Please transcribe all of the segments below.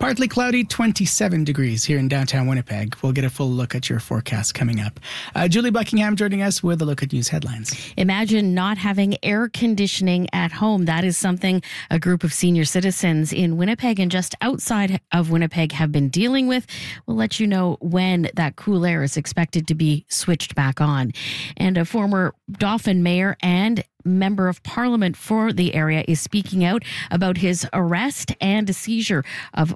Partly cloudy, 27 degrees here in downtown Winnipeg. We'll get a full look at your forecast coming up. Julie Buckingham joining us with a look at news headlines. Imagine not having air conditioning at home. That is something a group of senior citizens in Winnipeg and just outside of Winnipeg have been dealing with. We'll let you know when that cool air is expected to be switched back on. And a former Dauphin mayor and member of parliament for the area is speaking out about his arrest and seizure of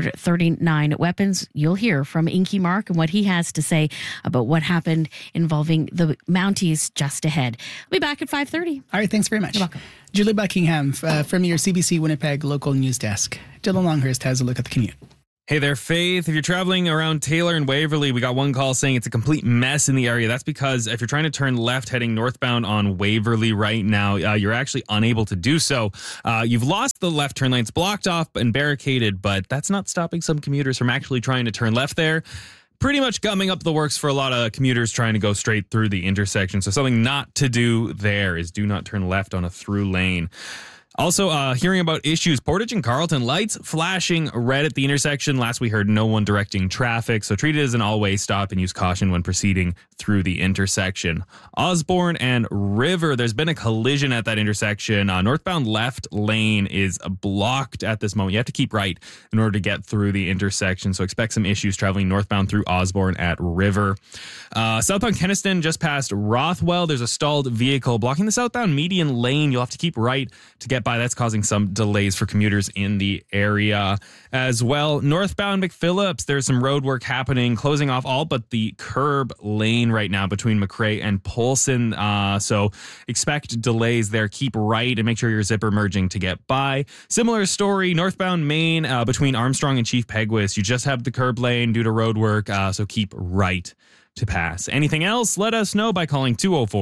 439 weapons. You'll hear from Inky Mark and what he has to say about what happened involving the Mounties just ahead. I'll be back at 5:30. All right, thanks very much. You're welcome. Julie Buckingham from your CBC Winnipeg local news desk. Dylan Longhurst has a look at the commute. Hey there, Faith. If you're traveling around Taylor and Waverly, we got one call saying it's a complete mess in the area. That's because if you're trying to turn left heading northbound on Waverly right now, you're actually unable to do so. You've lost the left turn lanes, blocked off and barricaded, but that's not stopping some commuters from actually trying to turn left there. Pretty much gumming up the works for a lot of commuters trying to go straight through the intersection. So something not to do there is do not turn left on a through lane. Also, hearing about issues, Portage and Carleton, lights flashing red at the intersection. Last we heard, no one directing traffic, so treat it as an all-way stop and use caution when proceeding through the intersection. Osborne and River, there's been a collision at that intersection. Northbound left lane is blocked at this moment. You have to keep right in order to get through the intersection, so expect some issues traveling northbound through Osborne at River. Southbound Kenniston, just past Rothwell, there's a stalled vehicle blocking the southbound median lane. You'll have to keep right to get by. That's causing some delays for commuters in the area as well. Northbound McPhillips, there's some road work happening, closing off all but the curb lane right now between McRae and Polson. So expect delays there. Keep right and make sure your zipper merging to get by. Similar story, northbound Main between Armstrong and Chief Peguis. You just have the curb lane due to road work, so keep right to pass. Anything else? Let us know by calling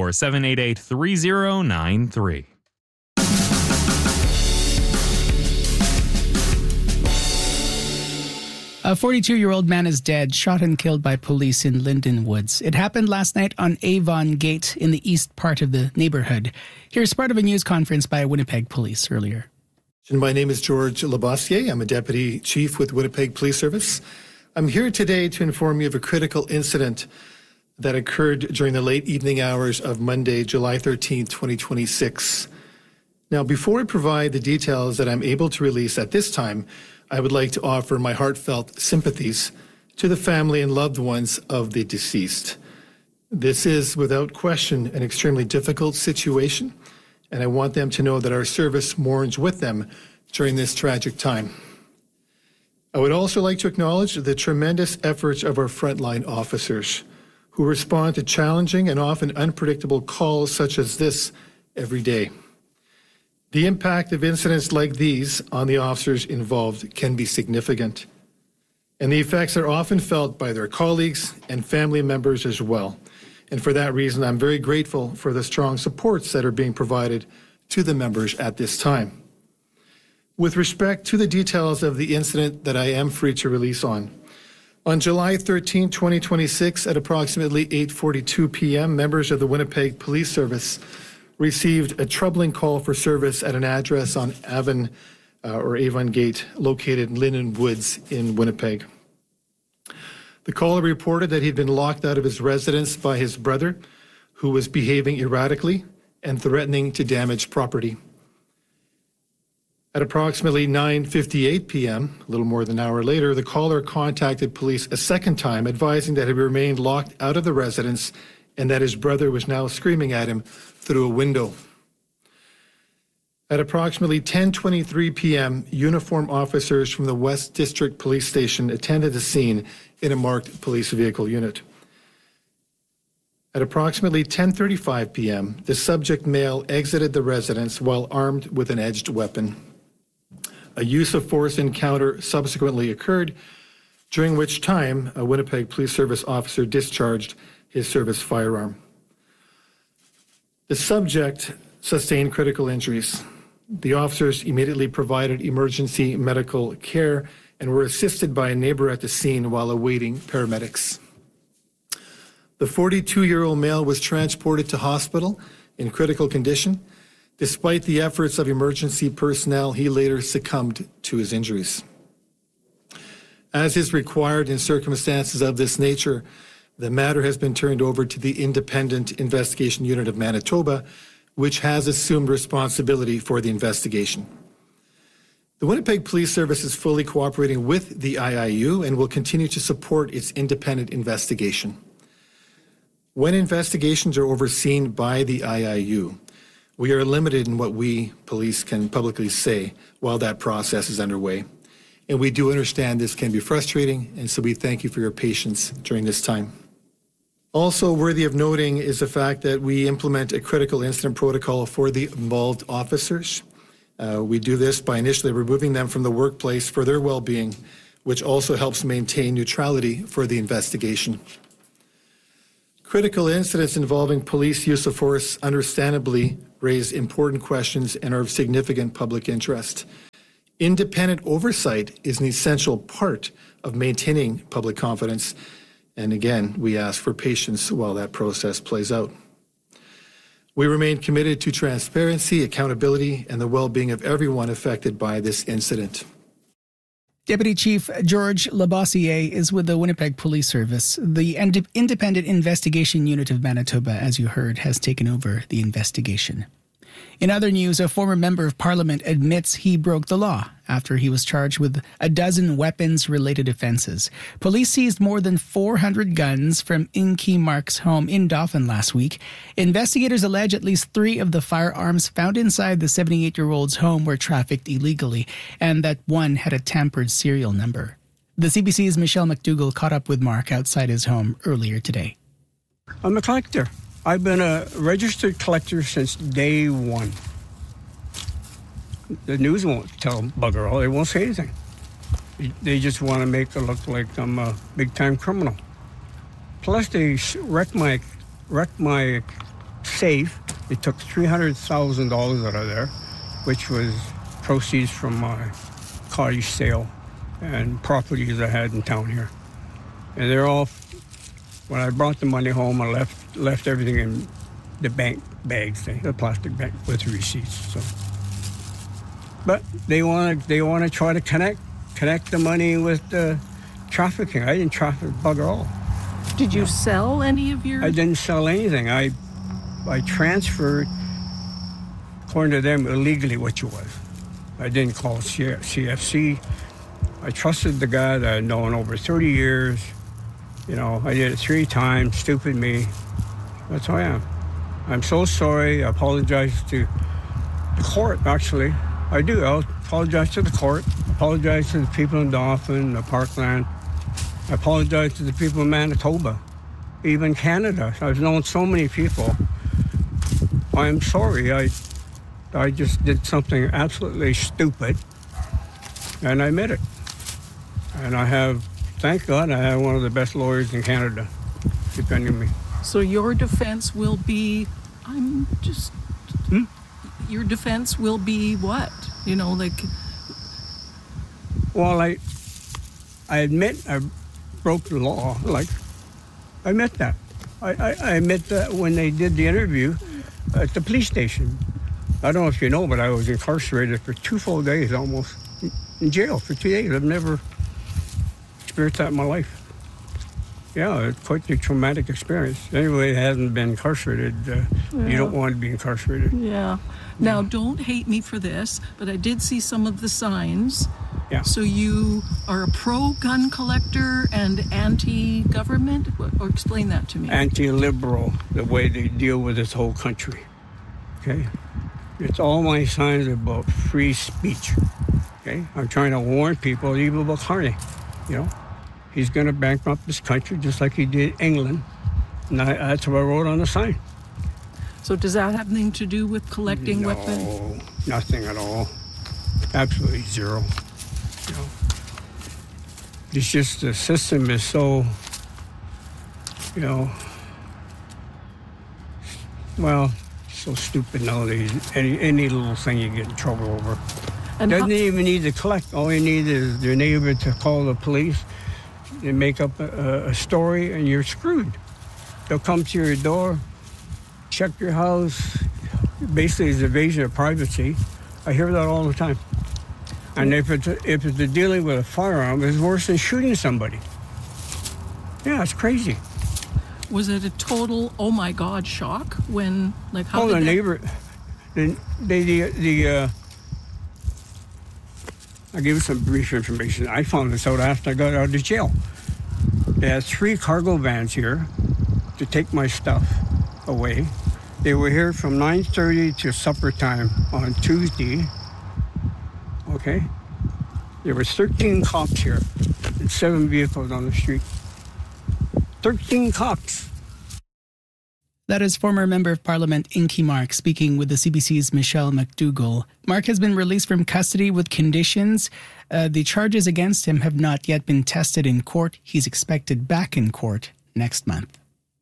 204-788-3093. A 42-year-old man is dead, shot and killed by police in Linden Woods. It happened last night on Avon Gate in the east part of the neighborhood. Here's part of a news conference by Winnipeg Police earlier. My name is George Labossiere. I'm a deputy chief with Winnipeg Police Service. I'm here today to inform you of a critical incident that occurred during the late evening hours of Monday, July 13th, 2026. Now, before I provide the details that I'm able to release at this time, I would like to offer my heartfelt sympathies to the family and loved ones of the deceased. This is, without question, an extremely difficult situation, and I want them to know that our service mourns with them during this tragic time. I would also like to acknowledge the tremendous efforts of our frontline officers who respond to challenging and often unpredictable calls such as this every day. The impact of incidents like these on the officers involved can be significant, and the effects are often felt by their colleagues and family members as well. And for that reason, I'm very grateful for the strong supports that are being provided to the members at this time. With respect to the details of the incident that I am free to release on July 13, 2026, at approximately 8:42 p.m., members of the Winnipeg Police Service received a troubling call for service at an address on Avon Gate located in Linden Woods in Winnipeg. The caller reported that he'd been locked out of his residence by his brother, who was behaving erratically and threatening to damage property. At approximately 9:58 p.m., a little more than an hour later, the caller contacted police a second time, advising that he remained locked out of the residence and that his brother was now screaming at him through a window. At approximately 10:23 p.m., uniformed officers from the West District Police Station attended the scene in a marked police vehicle unit. At approximately 10:35 p.m., the subject male exited the residence while armed with an edged weapon. A use of force encounter subsequently occurred, during which time a Winnipeg Police Service officer discharged his service firearm. The subject sustained critical injuries. The officers immediately provided emergency medical care and were assisted by a neighbor at the scene while awaiting paramedics. The 42-year-old male was transported to hospital in critical condition. Despite the efforts of emergency personnel, he later succumbed to his injuries. As is required in circumstances of this nature, the matter has been turned over to the Independent Investigation Unit of Manitoba, which has assumed responsibility for the investigation. The Winnipeg Police Service is fully cooperating with the IIU and will continue to support its independent investigation. When investigations are overseen by the IIU, we are limited in what we, police, can publicly say while that process is underway. And we do understand this can be frustrating, and so we thank you for your patience during this time. Also worthy of noting is the fact that we implement a critical incident protocol for the involved officers. We do this by initially removing them from the workplace for their well-being, which also helps maintain neutrality for the investigation. Critical incidents involving police use of force understandably raise important questions and are of significant public interest. Independent oversight is an essential part of maintaining public confidence, and again, we ask for patience while that process plays out. We remain committed to transparency, accountability, and the well-being of everyone affected by this incident. Deputy Chief George Labossiere is with the Winnipeg Police Service. The Independent Investigation Unit of Manitoba, as you heard, has taken over the investigation. In other news, a former member of Parliament admits he broke the law after he was charged with a dozen weapons-related offences. Police seized more than 400 guns from Inky Mark's home in Dauphin last week. Investigators allege at least 3 of the firearms found inside the 78-year-old's home were trafficked illegally, and that one had a tampered serial number. The CBC's Michelle McDougall caught up with Mark outside his home earlier today. I'm a collector. I've been a registered collector since day one. The news won't tell bugger all. They won't say anything. They just want to make it look like I'm a big-time criminal. Plus, they wrecked my safe. They took $300,000 out of there, which was proceeds from my cottage sale and properties I had in town here. And they're all... When I brought the money home, I left everything in the bank bags, the plastic bag with the receipts. So, but they want to try to connect the money with the trafficking. I didn't traffic bugger all. Did you sell any of your? I didn't sell anything. I transferred, according to them, illegally what you was. I didn't call CFC. I trusted the guy that I'd known over 30 years. You know, I did it 3 times, stupid me. That's who I am. I'm so sorry. I apologize to the court, actually. I do. I'll apologize to the court. Apologize to the people in Dauphin, the Parkland. I apologize to the people in Manitoba, even Canada. I've known so many people. I'm sorry. I just did something absolutely stupid, and I admit it. And I have... Thank God I have one of the best lawyers in Canada defending me. So your defense will be, your defense will be what? You know, like... Well, I admit I broke the law. Like, I admit that. I admit that when they did the interview at the police station. I don't know if you know, but I was incarcerated for 2 full days almost, in jail for 2 days. I've never... experienced that in my life. Yeah, it's quite a traumatic experience. Anybody that hasn't been incarcerated, you don't want to be incarcerated. Yeah. Now, don't hate me for this, but I did see some of the signs. Yeah. So you are a pro-gun collector and anti-government? Or explain that to me. Anti-liberal, the way they deal with this whole country. Okay? It's all my signs about free speech. Okay? I'm trying to warn people, even about Carney. You know, he's going to bankrupt this country just like he did England. And that's what I wrote on the sign. So does that have anything to do with collecting weapons? No, nothing at all. Absolutely zero. You know, it's just the system is so, you know, well, so stupid nowadays. Any little thing you get in trouble over. And doesn't even need to collect. All you need is your neighbor to call the police and make up a story, and you're screwed. They'll come to your door, check your house. Basically, it's invasion of privacy. I hear that all the time. And if it's dealing with a firearm, it's worse than shooting somebody. Yeah, it's crazy. Was it a total, oh my God, shock when, like, how did the that... neighbor, I'll give you some brief information. I found this out after I got out of jail. They had 3 cargo vans here to take my stuff away. They were here from 9:30 to supper time on Tuesday. Okay? There were 13 cops here and 7 vehicles on the street. 13 cops. That is former Member of Parliament Inky Mark speaking with the CBC's Michelle McDougall. Mark has been released from custody with conditions. The charges against him have not yet been tested in court. He's expected back in court next month.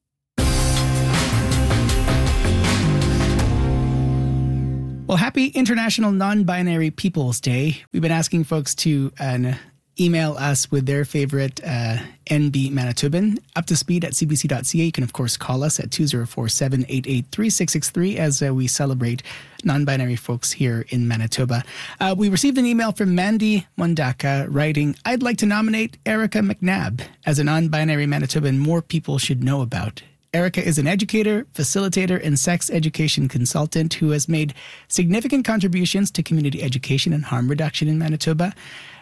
Well, happy International Non-Binary People's Day. We've been asking folks to email us with their favorite NB Manitoban. Up to speed at cbc.ca. You can, of course, call us at 204-788-3663 as we celebrate non-binary folks here in Manitoba. We received an email from Mandy Mondaka writing, I'd like to nominate Erica McNabb as a non-binary Manitoban more people should know about. Erica is an educator, facilitator, and sex education consultant who has made significant contributions to community education and harm reduction in Manitoba.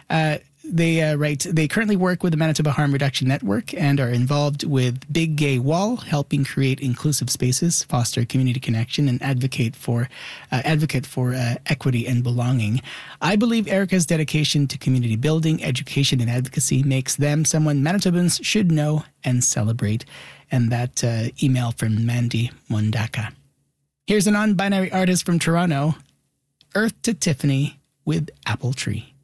They currently work with the Manitoba Harm Reduction Network and are involved with Big Gay Wall, helping create inclusive spaces, foster community connection, and advocate for equity and belonging. I believe Erica's dedication to community building, education, and advocacy makes them someone Manitobans should know and celebrate. And that email from Mandy Mondaka. Here's a non-binary artist from Toronto, Earth to Tiffany with Apple Tree.